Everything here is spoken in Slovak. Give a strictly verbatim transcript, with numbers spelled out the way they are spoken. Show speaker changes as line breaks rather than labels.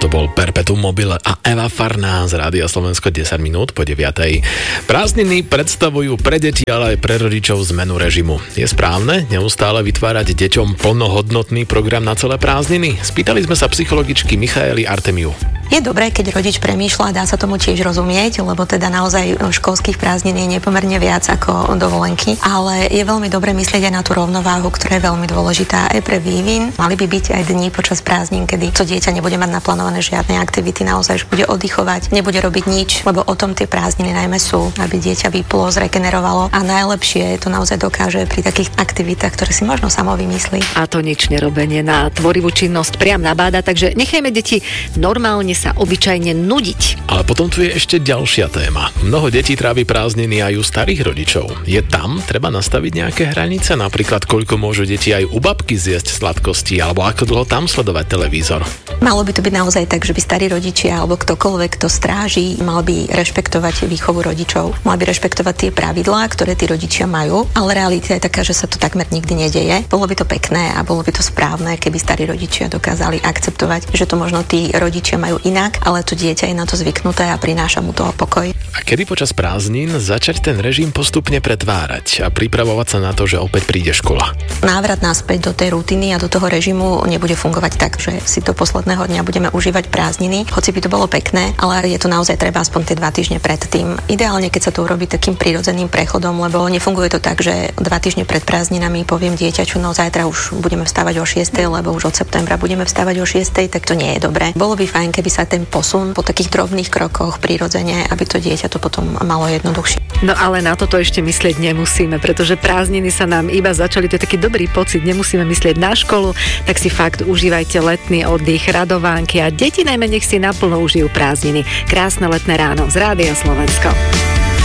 to bol Perpetuum mobile a Eva Farná z Rádia Slovensko desať minút po deviatej. Prázdniny predstavujú pre deti, ale aj pre rodičov zmenu režimu. Je správne neustále vytvárať deťom plnohodnotný program na celé prázdniny? Spýtali sme sa psychologičky Michaely Artemiu.
Je dobré, keď rodič premýšľa, dá sa tomu tiež rozumieť, lebo teda naozaj školských prázdnin je nepomerne viac ako dovolenky, ale je veľmi dobré myslieť aj na tú rovnováhu, ktorá je veľmi dôležitá aj pre vývin. Mali by byť aj dni počas prázdnin, kedy to dieťa nebude mať naplánované žiadne aktivity, naozaj bude oddychovať, nebude robiť nič, lebo o tom tie prázdniny najmä sú, aby dieťa vyplo, zregenerovalo a najlepšie to naozaj dokáže pri takých aktivitách, ktoré si možno samo vymyslí.
A to nič nerobenie na tvorivú činnosť priam nabáda, takže nechajme deti normálne sa obyčajne nudiť.
Ale potom tu je ešte ďalšia téma. Mnoho detí trávi prázdniny aj u starých rodičov. Je tam treba nastaviť nejaké hranice? Napríklad, koľko môžu deti aj u babky zjesť sladkosti, alebo ako dlho tam sledovať televízor?
Malo by to byť naozaj tak, že by starí rodičia alebo ktokoľvek, kto stráži, mal by rešpektovať výchovu rodičov. Mal by rešpektovať tie pravidlá, ktoré tí rodičia majú, ale realita je taká, že sa to takmer nikdy nedeje. Bolo by to pekné a bolo by to správne, keby starí rodičia dokázali akceptovať, že to možno tí rodičia majú inak, ale to dieťa je na to zvyknuté a prináša mu toho pokoj.
A kedy počas prázdnin začať ten režim postupne pretvárať a pripravovať sa na to, že opäť príde škola?
Návrat naspäť do tej rutiny a do toho režimu nebude fungovať tak, že si do posledného dňa budeme užívať prázdniny, hoci by to bolo pekné, ale je to naozaj treba aspoň tie dva týždne predtým. Ideálne, keď sa to urobí takým prirodzeným prechodom, lebo nefunguje to tak, že dva týždne pred prázdninami poviem dieťaču, no zajtra už budeme vstávať o šiestej, lebo už od septembra budeme vstávať o šiestej, tak to nie je dobré. Bolo by fajn, keby sa ten posun po takých drobných krokoch prirodzene, aby to dieťa to potom malo jednoduchšie.
No ale na toto ešte myslieť nemusíme, pretože prázdniny sa nám iba začali, to je taký dobrý pocit, nemusíme myslieť na školu, tak si fakt užívajte letný oddych, radovánky a deti najmä nech si naplno užijú prázdniny. Krásne letné ráno z Rádia Slovensko.